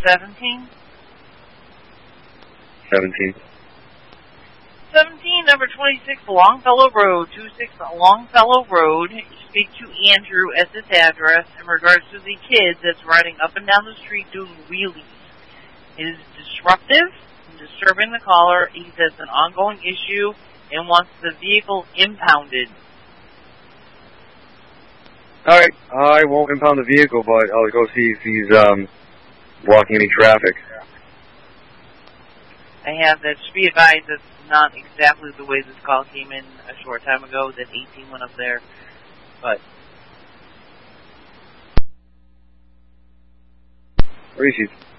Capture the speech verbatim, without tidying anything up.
seventeen? seventeen. seventeen, number twenty-six, Longfellow Road, twenty-six Longfellow Road. You speak to Andrew at this address in regards to the kid that's riding up and down the street doing wheelies. It is disruptive and disturbing the caller. He says it's an ongoing issue and wants the vehicle impounded. Alright, I won't impound the vehicle, but I'll go see if he's um, blocking any traffic. I have that. Just be advised that's not exactly the way this call came in a short time ago, that eighteen went up there. But Where is he?